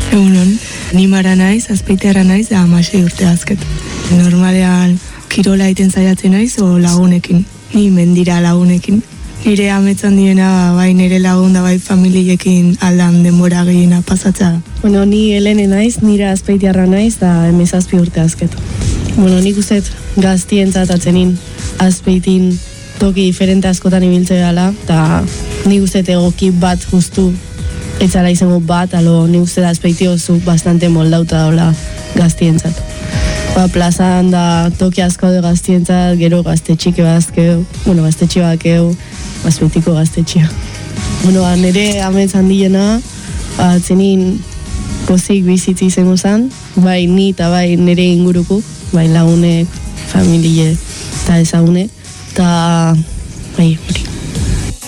Egunon, ni Mara naiz, Azpeitiarra naiz, da 16 urte azket. Normalean kirola egiten saiatzen naiz o lagunekin, ni mendira lagunekin. Nire ametsan diena bai nire lagun da bai familiekin aldan denbora gehiena pasatza. Bueno, ni Helene naiz, nire Azpeitiarra naiz, da 17 urte azket. Bueno, nik uzet gaztientzat atzenin Azpeitin toki diferente askotan ibiltze dela, eta nik uzet egoki bat justu etzara izango bat, alo nik uste da Azpeiti oso bastante moldauta daula gaztientzat. Plazan da toki asko de gaztientzat, gero gaztetxike bazkeu, bueno, gaztetxe bakeu, Azpeitiko gaztetxea. Bueno, nire amets handiena, atzenin pozik bizitzi izango zen, bai ni eta bai nire inguruko, bai lagunek, familie eta ezagunek, eta bai, hori.